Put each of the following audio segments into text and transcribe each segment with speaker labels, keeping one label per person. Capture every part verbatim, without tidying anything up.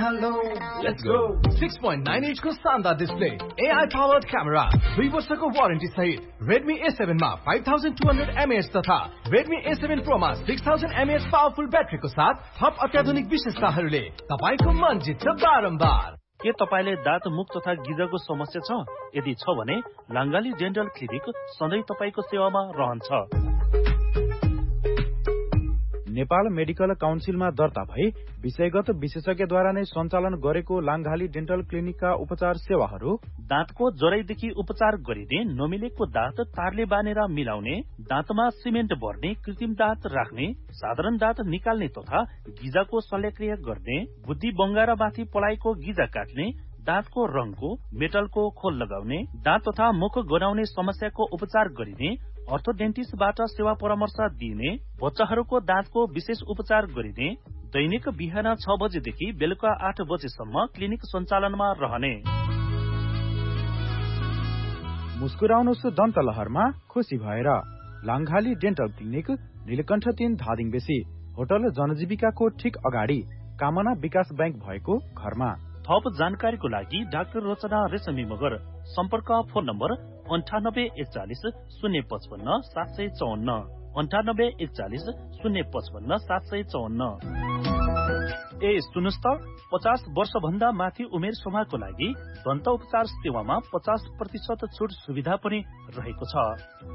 Speaker 1: hello, let's go.
Speaker 2: six point nine inch को शानदार display, A I powered camera, दुई वर्षको वारेन्टी सहित Redmi A seven मा five thousand two hundred milliamp hours तथा Redmi A seven Pro मा six thousand milliamp hours powerful ब्याट्रीको साथ थप अत्याधुनिक विशेषताहरूले तपाईको मन जित्छ बारम्बार।
Speaker 3: के तपाईले दाँत मुख तथा गिजको समस्या छ? यदि छ भने लाङ्गाली डेन्टल क्लिनिक सधैँ तपाईको सेवामा रहन्छ।
Speaker 4: नेपाल मेडिकल काउन्सिलमा दर्ता भई विषयगत विशेषज्ञद्वारा नै सञ्चालन गरेको लाङ्गाली डेन्टल क्लिनिकका उपचार सेवाहरू
Speaker 3: दाँतको जराइदेखि उपचार गरिने, नमिलेको दाँत तारले बानेर मिलाउने, दाँतमा सिमेन्ट भर्ने, कृत्रिम दाँत राख्ने, साधारण दाँत निकाल्ने तथा गिजाको शल्यक्रिया गर्ने, बुद्धि बङ्गारा माथि पलाएको गिजा काट्ने, दाँतको रङको, मेटलको खोल लगाउने, दाँत तथा मुख गनाउने समस्याको उपचार गरिने, अर्थोडेन्टिस्टबाट सेवा परामर्श दिइने, बच्चाहरूको दाँतको विशेष उपचार गरिने, दैनिक बिहान छ बजेदेखि बेलुका आठ बजेसम्म क्लिनिक सञ्चालनमा रहने।
Speaker 4: मुस्कुराउनुहोस् दन्तलहरमा खुसी भएर। लाङ्गाली डेन्टल क्लिनिक, नीलकण्ठ तीन धादिङ बेसी, होटल जनजीविकाको ठिक अगाडि, कामना विकास बैंक भएको घरमा।
Speaker 3: थप जानकारीको लागि डाक्टर रचना रेशमी मगर, सम्पर्क फोन नम्बर अन्ठानब्बे एकचालिस शून्य पचपन्न सात सय चौवन्न, अन्ठानब्बे एकचालिस शून्य पचपन्न सात सय चौवन्न। ए सुन्नुहोस् त, पचास वर्ष भन्दा माथि उमेर समूहको लागि दन्त उपचार सेवामा पचास प्रतिशत छुट सुविधा पनि रहेको छ।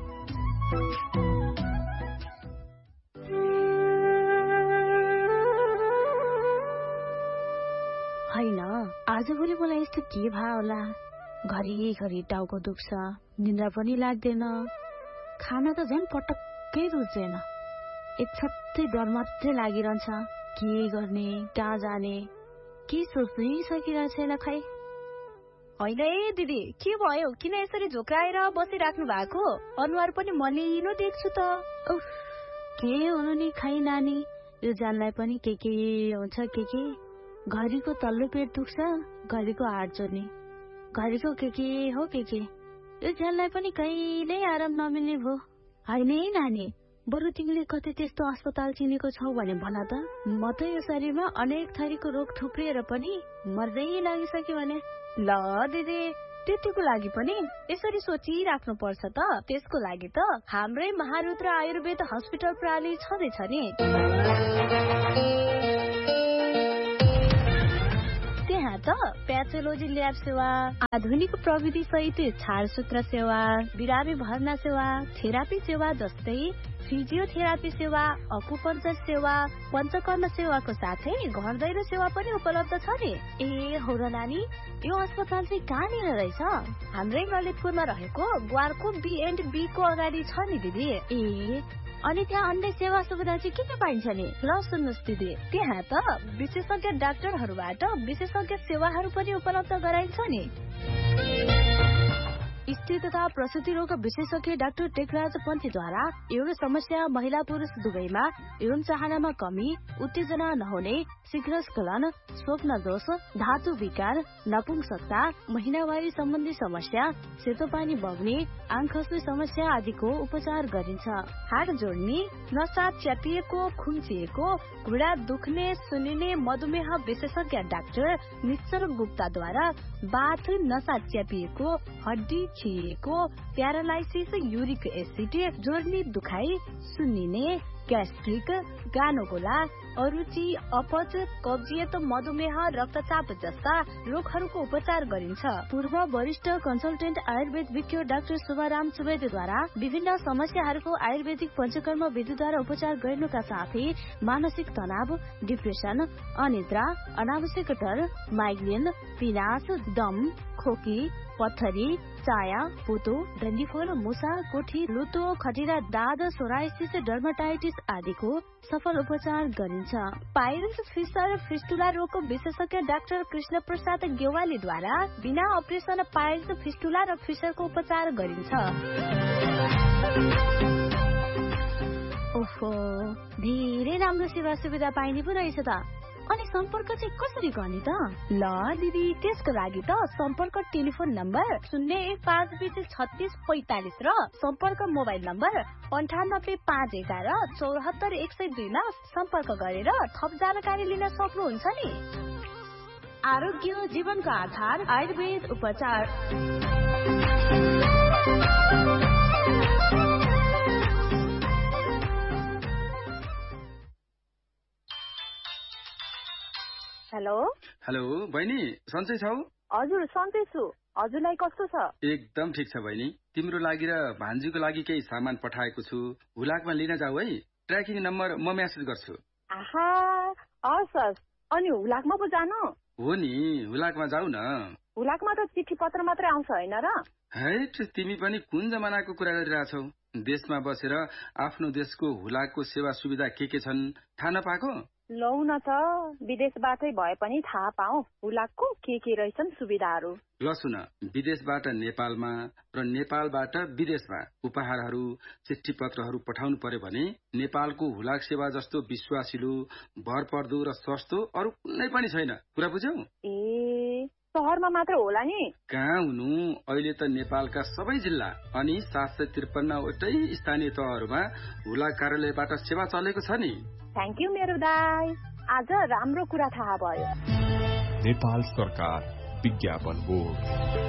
Speaker 5: हैन, आजभोलि मलाई यस्तो के भयो होला? घरिघरि टाउको दुख्छ, निन्द्रा पनि लाग्दैन, खाना त झन् पटक्कै रुच्दैन, एक छत्तै डर मात्रै लागिरहन्छ। के गर्ने, कहाँ जाने, के सोच्नै सकिरहेको छैन खै।
Speaker 6: होइन ए दिदी, के भयो? किन यसरी झोक्राएर बसिराख्नु भएको? अनुहार पनि मलिनो देख्छु त।
Speaker 5: उफ, के हुनु नि खै नानी, यो जानलाई पनि के के हुन्छ के के। घरिको तल्लो पेट दुख्छ, घरिको हात जोड्ने, घरिको के के हो के के। यो ज्यानलाई पनि कहिल्यै आराम नमिल्ने भो। होइन है नानी, बरु तिमीले कतै त्यस्तो अस्पताल चिनेको छौ भने भन त। म त यो शरीरमा अनेक थरीको रोग थुप्रिएर पनि मर्दै लागिसक्यो भने।
Speaker 6: ल दिदी, त्यतिको लागि पनि यसरी सोचिराख्नु पर्छ त। त्यसको लागि त हाम्रै महारुद्र आयुर्वेद हस्पिटल प्रणाली छँदैछ नि। त प्याथोलोजी ल्याब सेवा, आधुनिक प्रविधि सहित छारसूत्र सेवा, बिरामी भर्ना सेवा, थेरापी सेवा जस्तै फिजियोथेरापी सेवा, अकुपञ्चर सेवा, पञ्चकर्म सेवाको साथै घर दैलो सेवा पनि उपलब्ध छ नि। ए हो र नानी, यो अस्पताल चाहिँ कहाँनिर रहेछ? हाम्रै ललितपुरमा रहेको ग्वारको बी एन्ड बी को अगाडि छ नि दिदी।
Speaker 5: ए, अनि त्यहाँ अन्य सेवा सुविधा चाहिँ के के पाइन्छ नि?
Speaker 6: ल सुन्नुहोस् दिदी, त्यहाँ त विशेषज्ञ डाक्टरहरूबाट विशेषज्ञ सेवाहरू पनि उपलब्ध गराइन्छ नि।
Speaker 5: स्त्री तथा प्रसुति रोग विशेषज्ञ डाक्टर टेकराज पन्थीद्वारा यौन समस्या महिला पुरुष दुवैमा यौन चाहनामा कमी, उत्तेजना नहुने, शीघ्र स्खलन, स्वप्न दोष, धातु विकार, नपुंसकता, महिनावारी सम्बन्धी समस्या, सेतो पानी बग्ने, आँख खस्ने समस्या आदिको उपचार गरिन्छ।
Speaker 6: हाड जोड्ने, नसा च्यापिएको, खुम्चिएको, घुँडा दुख्ने, सुनिने मधुमेह विशेषज्ञ डाक्टर निश्चल गुप्ताद्वारा बाथ, नसा च्यापिएको, हड्डी खिएको, प्यारालाइसिस, युरिक एसिड, जोर्नी दुखाइ, सुन्निने, ग्यास्ट्रिक, गानोगोला, अरुचि, अपच, कब्जियत, मधुमेह, रक्तचाप जस्ता रोगहरूको उपचार गरिन्छ।
Speaker 5: पूर्व वरिष्ठ कन्सल्टेन्ट आयुर्वेद विज्ञ डाक्टर शुभाराम सुवेदीद्वारा विभिन्न समस्याहरूको आयुर्वेदिक पञ्चकर्म विधिद्वारा उपचार गर्नुका साथै मानसिक तनाव, डिप्रेसन, अनिद्रा, अनावश्यक डर, माइग्रेन, पिनास, दम, खोकी, पत्थरी, चाया, पोतो, डन्डीफोर, मुसा, कोठी, लुतो, खटिरा, दाद, सोराइसिस, डर्माटाइटिस आदिको सफल उपचार गरिन्छ।
Speaker 6: पाइल्स, फिसर, फिस्टुला रोगको विशेषज्ञ डाक्टर कृष्ण प्रसाद गेवालीद्वारा बिना अपरेसन पाइल्स, फिस्टुला र फिसरको उपचार गरिन्छ।
Speaker 5: ओहो, धेरै राम्रो सेवा सुविधा पाइने पो रहेछ त। अनि सम्पर्क चाहिँ कसरी गर्ने त?
Speaker 6: ल दिदी, त्यसको लागि त सम्पर्क टेलिफोन नम्बर शून्य एक पाँच बिस छत्तीस पैंतालिस र सम्पर्क मोबाइल नम्बर अन्ठानब्बे पाँच एघार चौहत्तर एक सय दुईमा सम्पर्क गरेर थप जानकारी लिन सक्नुहुन्छ नि।
Speaker 5: आरोग्य जीवनको आधार आयुर्वेद उपचार।
Speaker 1: हेलो
Speaker 7: हेलो बहिनी, सन्चै छौ?
Speaker 1: हजुर सन्चै छु। हजुरलाई कस्तो छ?
Speaker 7: एकदम ठिक छ बहिनी। तिम्रो लागि र भान्जीको लागि केही सामान पठाएको छु, हुलाकमा लिन जाऊ है। ट्र्याकिङ नम्बर म मेसेज गर्छु।
Speaker 1: आहा, हस् हस्। अनि हुलाकमा पो जानु?
Speaker 7: हो नि, हुलाकमा जाऊ न।
Speaker 1: हुलाकमा त चिठी पत्र मात्रै आउँछ होइन र?
Speaker 7: हैट, तिमी पनि कुन जमानाको कुरा गरिरहेछौ? देशमा बसेर आफ्नो देशको हुलाकको सेवा सुविधा के के छन् थाहा नपाएको?
Speaker 1: लौ न त, विदेशबाटै भए पनि थाहा पाऊ हुलाकको के के रहेछन् सुविधाहरू।
Speaker 7: ल सुन, विदेशबाट नेपालमा र नेपालबाट विदेशमा उपहारहरू चिठी पत्रहरू पठाउनु पर्यो भने नेपालको हुलाक सेवा जस्तो विश्वासिलो, भरपर्दो र सस्तो अरू कुनै पनि छैन। कुरा बुझ्यौ?
Speaker 1: ए, सहरमा मात्र होला नि?
Speaker 7: कहाँ हुनु, अहिले त नेपालका सबै जिल्ला अनि सात सय त्रिपन्नवटै स्थानीय तहहरूमा हुलाक कार्यालयबाट सेवा चलेको छ नि।
Speaker 1: थ्याङ्क यू मेरो दाई, आज राम्रो कुरा थाहा भयो।
Speaker 8: नेपाल सरकार विज्ञापन बोर्ड।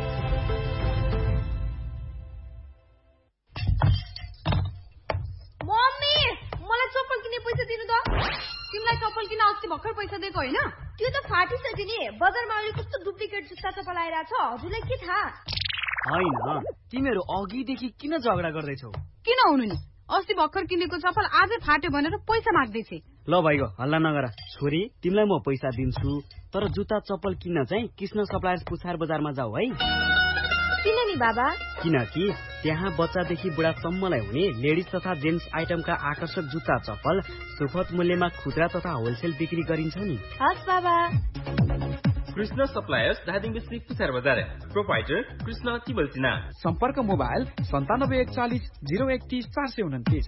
Speaker 9: मम्मी, मलाई चप्पल किन्ने पैसा दिनु त। तिमीलाई चप्पल किन्न अस्ति भर्खर पैसा दिएको होइन?
Speaker 6: त्यो त फाटिसक्यो नि। बजारमा अहिले कस्तो डुप्लिकेट जुत्ता चप्पल आइरहेछ, हजुरलाई के थाहा?
Speaker 2: होइन, तिमीहरू अघिदेखि किन झगडा गर्दैछौ?
Speaker 9: किन हुनु नि, अस्ति भर्खर किनेको चप्पल आजै फाट्यो भनेर पैसा माग्दैछ।
Speaker 10: ल भाइको हल्ला नगर। छोरी, तिमीलाई म पैसा दिन्छु, तर जुत्ता चप्पल किन्न चाहिँ कृष्ण सप्लायर्स पुछार बजारमा जाऊ है।
Speaker 6: किन नि बाबा?
Speaker 10: किनकि त्यहाँ बच्चादेखि बुढासम्मलाई हुने लेडिज तथा जेन्ट्स आइटमका आकर्षक जुत्ता चप्पल सुपथ मूल्यमा खुद्रा तथा होलसेल बिक्री गरिन्छ नि।
Speaker 6: हस् बाबा।
Speaker 11: कृष्ण सप्लायर्स धादिङ डिस्ट्रिक्ट पुछार बजार। प्रोपाइटर कृष्ण तिबलसिना।
Speaker 2: सम्पर्क मोबाइल सन्तानब्बे एकचालिस जिरो एकतिस चार सय उन्तिस।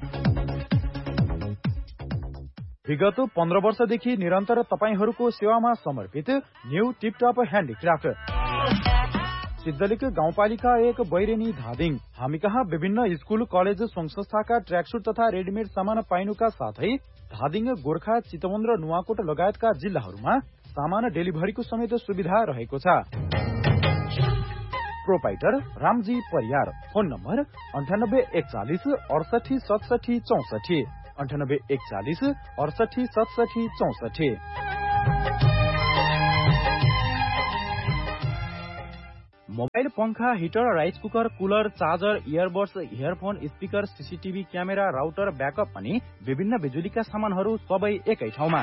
Speaker 4: विगत पन्ध्र वर्षदेखि निरन्तर तपाईहरूको सेवामा समर्पित न्यू टिपटप ह्यान्डिक्राफ्ट सिद्धलिक गाउँपालिका एक बैरेनी धादिङ। हामी कहाँ विभिन्न स्कूल कलेज संघ संस्थाका ट्र्याकसुट तथा रेडिमेड सामान पाइनुका साथै धादिङ, गोर्खा, चितवन र नुवाकोट लगायतका जिल्लाहरूमा सामान डेलिभरीको समेत सुविधा रहेको छ। Proprietor Ramji Pariyar. Phone number अन्ठानब्बे एकचालिस अडसठी सतसठी चौसठी अन्ठानब्बे एकचालिस अडसठी सतसठी चौसठी। मोबाइल, पंखा, heater, rice cooker, cooler, charger, earbuds, earphone, speaker, CCTV camera, router, backup अनि विभिन्न बिजुलीका सामानहरू सबै एकै ठाउँमा।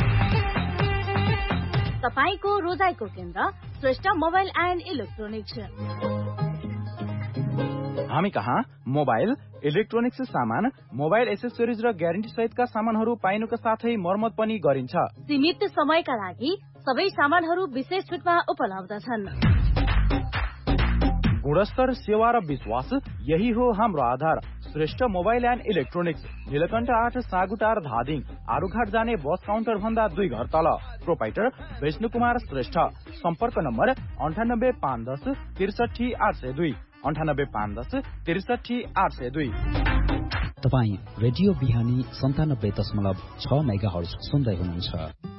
Speaker 5: तपाईको रोजाइको केन्द्र श्रेष्ठ मोबाइल एन्ड इलेक्ट्रोनिक्स।
Speaker 4: हामी कहाँ मोबाइल, इलेक्ट्रोनिक्स सामान, मोबाइल एसेसरिज र ग्यारेन्टी सहितका सामानहरू पाइनुका साथै मर्मत पनि गरिन्छ।
Speaker 5: सीमित समयका लागि सबै सामानहरू विशेष छुटमा उपलब्ध छन्।
Speaker 4: गुणस्तर, सेवा र विश्वास, यही हो हाम्रो आधार। Shrestha mobile and electronics, Neelkanth आठ सागुटार धादिङ, आरुघाट जाने बस काउन्टर भन्दा दुई घर तल। प्रोपाइटर विष्णु कुमार श्रेष्ठ। सम्पर्क नम्बर अन्ठानब्बे पाँच दस त्रिसठी आठ सय दुई अन्ठानब्बे पाँच दस त्रिसठी आठ सय दुई।
Speaker 12: तपाईँ रेडियो बिहानी सन्तानब्बे दशमलव छ मेगा हर्ज सुन्दै हुनुहुन्छ।